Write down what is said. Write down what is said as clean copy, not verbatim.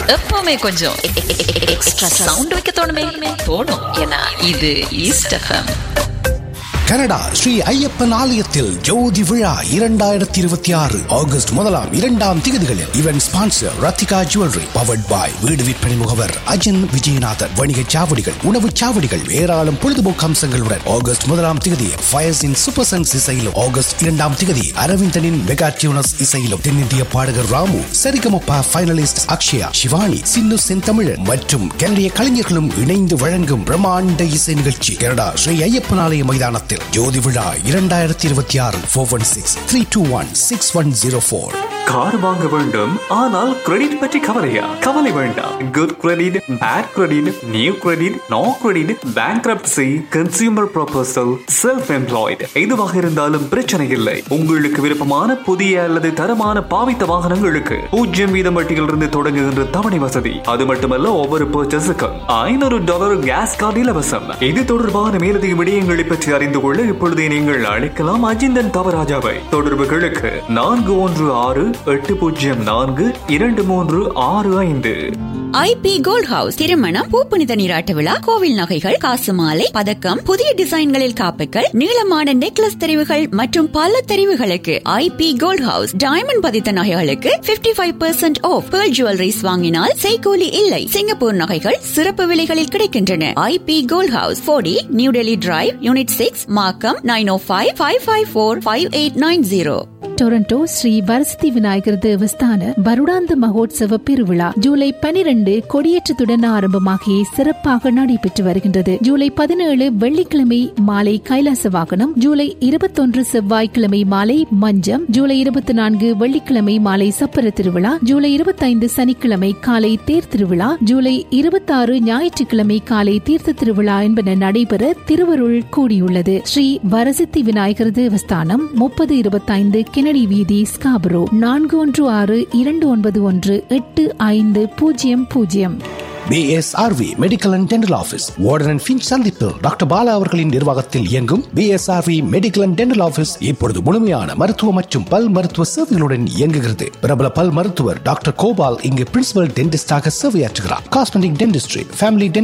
எப்பவுமே கொஞ்சம் extra sound வைக்க தோணும். ஏன்னா இது east FM. Canada Sri Ayyappan ஆலயத்தில் ஜோதி விழா 2026 ஆகஸ்ட் 1-2 திகதிகளில் இவன் ஸ்பான்சர் ரத்திகா ஜுவல்லரி பவர்ட் பாய் வீடு விற்பனை முகவர் அஜன் விஜயநாதன் வணிக சாவடிகள் உணவு சாவடிகள் ஏராளம் பொழுதுபோக்கு அம்சங்களுடன் ஆகஸ்ட் 1 திகதி ஃபயர்ஸின் சூப்பர் சன்ஸ் இசையிலும் ஆகஸ்ட் 2 திகதி அரவிந்தனின் மெகா டியூனஸ் இசையிலும் தென்னிந்திய பாடகர் ராமு சரிகமப்பா ஃபைனலிஸ்ட் அக்ஷயா சிவானி சின்னு செந்தமிழன் மற்றும் கனடிய கலைஞர்களும் இணைந்து வழங்கும் பிரம்மாண்ட இசை நிகழ்ச்சி கனடா ஸ்ரீ ஐயப்பன் ஆலய மைதானத்தில் ஜோதி விழா 2026 416-321-6104. கார் வாங்க வேண்டும், ஆனால் கிரெடிட் பற்றி கவலை வேண்டாம். Good credit, bad credit, new credit, no credit, bankruptcy, consumer proposal, self employed, எதுவாக இருந்தாலும் பிரச்சனை இல்லை. உங்களுக்கு விருப்பமான புதிய அல்லது தரமான பாவித்த வாகனங்களுக்கு 0% வட்டியிலிருந்து தொடங்குகின்ற தவணை வசதி. அது மட்டுமல்ல, ஒவ்வொரு பர்ச்சேஸுக்கும் $500 கேஸ் கார்டு இலவசம். இது தொடர்பான மேலதிக விடயங்களை பற்றி அறிந்து கொள்ள இப்பொழுதே நீங்கள் அழைக்கலாம் அஜிந்தன் தவராஜாவை. தொடர்புகளுக்கு 416-804-2365. ஐபி கோல்ட் ஹவுஸ் திருமணம், பூப்புனித நீராட்ட விழா, கோவில் நகைகள், காசு மாலை, பதக்கம், புதிய டிசைன்களில் காப்புகள், நீளமான நெக்லஸ் தெரிவுகள் மற்றும் பல தெரிவுகளுக்கு ஐபி கோல்ட் ஹவுஸ். டைமண்ட் பதித்த நகைகளுக்கு 55% ஆஃப். பேர்ல் ஜுவல்லரிஸ் வாங்கினால் செய்கூலி இல்லை. சிங்கப்பூர் நகைகள் சிறப்பு விலைகளில் கிடைக்கின்றன. IP gold house 40 new Delhi drive, unit 6, மார்க்கம். 9055545890. ಟೊರೊಂಟೊ ಶ್ರೀ ವರಸತಿ விநாயகர் தேவஸ்தான வருடாந்த மகோத்சவ பெருவிழா ஜூலை 12 கொடியேற்றத்துடன் ஆரம்பமாகி சிறப்பாக நடைபெற்று வருகின்றது. ஜூலை 17 வெள்ளிக்கிழமை மாலை கைலாச வாகனம், ஜூலை 21 செவ்வாய்க்கிழமை மாலை மஞ்சம், ஜூலை 24 வெள்ளிக்கிழமை மாலை சப்பர திருவிழா, ஜூலை 25 சனிக்கிழமை காலை தேர் திருவிழா, ஜூலை 26 ஞாயிற்றுக்கிழமை காலை தீர்த்த திருவிழா என்பன நடைபெற திருவருள் கூடியுள்ளது. ஸ்ரீ வரசத்தி விநாயகர் தேவஸ்தானம் 3025 கெனடி வீதி, Scarborough. 4162918500. BSRV medical and dental office, warden and Finch சந்திப்பு. டாக்டர் பாலா அவர்களின் நிர்வாகத்தில் இயங்கும் BSRV medical and dental office இப்பொழுது முழுமையான மருத்துவ மற்றும் பல் மருத்துவ சேவைகளுடன் இயங்குகிறது. பிரபல பல் மருத்துவர் டாக்டர் கோபால் இங்கு பிரின்சிபல் டென்டிஸ்டாக சேவையாற்றுகிறார். Cosmetic dentistry, family